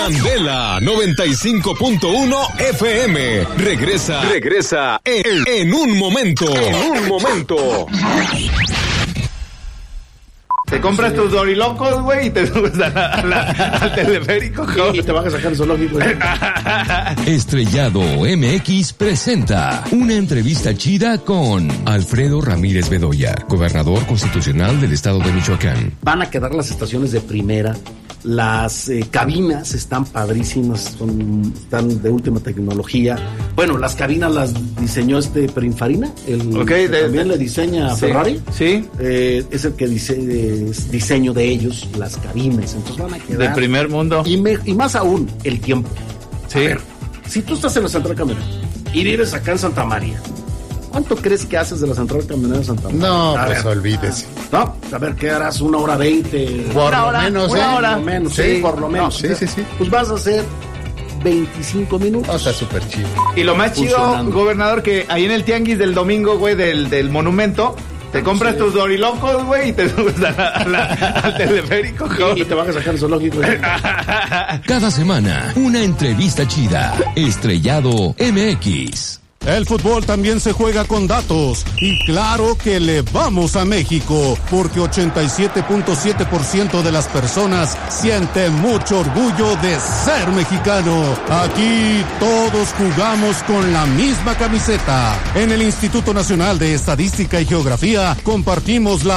Candela 95.1 FM. Regresa en un momento. Te compras tus dorilocos, güey, y te subes al teleférico, y te vas a sacar el zoológico. Estrellado MX presenta una entrevista chida con Alfredo Ramírez Bedoya, gobernador constitucional del estado de Michoacán. Van a quedar las estaciones de primera. Las cabinas están padrísimas, están de última tecnología. Bueno, las cabinas las diseñó Pininfarina, también le diseña sí, Ferrari. Sí. Es el que diseño de ellos, las cabinas. Entonces van a quedar de primer mundo. Y más aún, el tiempo. Sí. A ver, si tú estás en la central camionera y vives acá en Santa María, ¿cuánto crees que haces de la central camionera de Santa María? No, pues olvídese. No, a ver, ¿qué harás? 1 hora 20. Por lo menos, Por lo menos, sí, por lo menos. Sí. Pues vas a hacer 25 minutos. O sea, súper chido. Y lo más chido, gobernador, que ahí en el tianguis del domingo, güey, del monumento, te compras tus dorilocos, güey, y te subes al teleférico, y te vas a sacar el zoológico. Cada semana, una entrevista chida. Estrellado MX. El fútbol también se juega con datos y claro que le vamos a México porque 87.7% de las personas sienten mucho orgullo de ser mexicano. Aquí todos jugamos con la misma camiseta. En el Instituto Nacional de Estadística y Geografía compartimos la